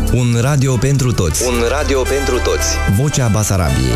Un radio pentru toți. Un radio pentru toți. Vocea Basarabiei.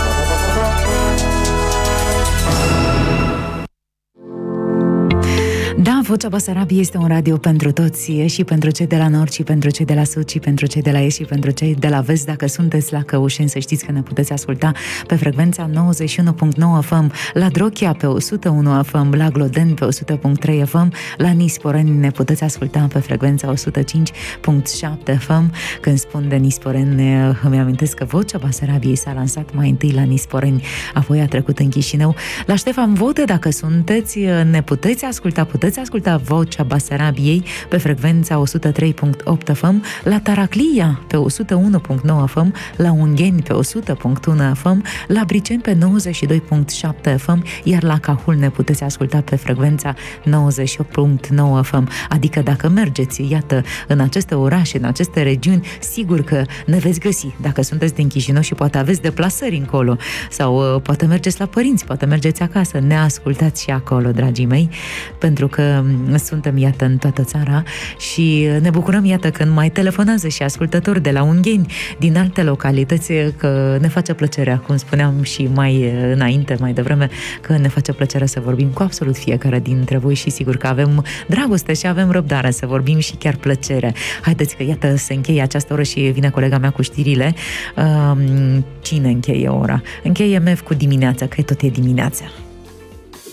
Da, Vocea Basarabiei este un radio pentru toți, și pentru cei de la nord, și pentru cei de la sud, și pentru cei de la est, și pentru cei de la vest. Dacă sunteți la Căușeni, să știți că ne puteți asculta pe frecvența 91.9 FM, la Drochia pe 101 FM, la Glodeni pe 100.3 FM, la Nisporeni ne puteți asculta pe frecvența 105.7 FM. Când spun de Nisporeni, îmi amintesc că Vocea Basarabiei s-a lansat mai întâi la Nisporeni, apoi a trecut în Chișinău. La Ștefan Vodă, dacă sunteți, ne puteți asculta Vocea Basarabiei pe frecvența 103.8 FM, la Taraclia pe 101.9 FM, la Ungheni pe 100.1 FM, la Briceni pe 92.7 FM, iar la Cahul ne puteți asculta pe frecvența 98.9 FM. Adică dacă mergeți, iată, în aceste orașe, în aceste regiuni, sigur că ne veți găsi. Dacă sunteți din Chișinău și poate aveți deplasări încolo, sau poate mergeți la părinți, poate mergeți acasă, ne ascultați și acolo, dragii mei, pentru că suntem, iată, în toată țara și ne bucurăm, iată, când mai telefonează și ascultători de la Ungheni, din alte localități, că ne face plăcerea, cum spuneam și mai înainte, mai devreme, că ne face plăcere să vorbim cu absolut fiecare dintre voi și sigur că avem dragoste și avem răbdare să vorbim și chiar plăcere. Haideți că, iată, se încheie această oră și vine colega mea cu știrile. Cine încheie ora? Încheie MEF cu dimineața, că tot e dimineața.